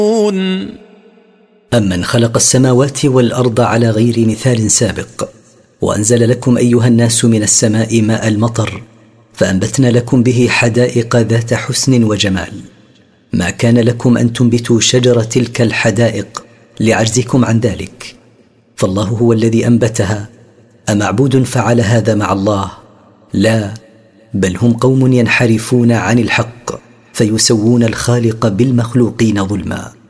أمن خلق السماوات والأرض على غير مثال سابق، وأنزل لكم أيها الناس من السماء ماء المطر، فأنبتنا لكم به حدائق ذات حسن وجمال. ما كان لكم أن تنبتوا شجر تلك الحدائق لعجزكم عن ذلك، فالله هو الذي أنبتها. أمعبود فعل هذا مع الله؟ لا، بل هم قوم ينحرفون عن الحق فيسوون الخالق بالمخلوقين ظلما.